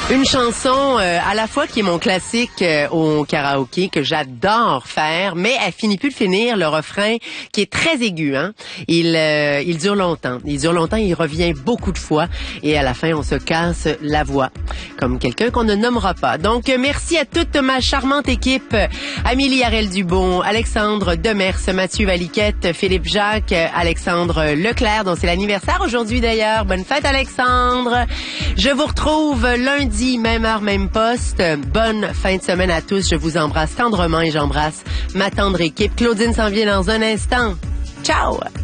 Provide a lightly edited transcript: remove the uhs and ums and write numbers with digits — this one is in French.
Une chanson à la fois qui est mon classique au karaoké, que j'adore faire, mais elle finit plus de finir, le refrain qui est très aigu. Hein? Il dure longtemps. Il revient beaucoup de fois et à la fin, on se casse la voix, comme quelqu'un qu'on ne nommera pas. Donc, merci à toute ma charmante équipe. Amélie Harel-Dubon, Alexandre Demers, Mathieu Valiquette, Philippe Jacques, Alexandre Leclerc, dont c'est l'anniversaire aujourd'hui d'ailleurs. Bonne fête, Alexandre. Je vous retrouve lundi, même heure, même poste. Bonne fin de semaine à tous. Je vous embrasse tendrement et j'embrasse ma tendre équipe. Claudine s'en vient dans un instant. Ciao!